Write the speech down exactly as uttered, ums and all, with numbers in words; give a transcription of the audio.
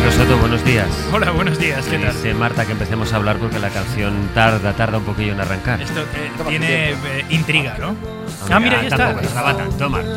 Marcos Soto, buenos días. Hola, buenos días, ¿qué tal? Dice Marta que empecemos a hablar porque la canción tarda, tarda un poquillo en arrancar. Esto eh, tiene eh, intriga, ¿no? Hombre, Ah, mira, ahí está. tampoco, no estaba tanto, Marta.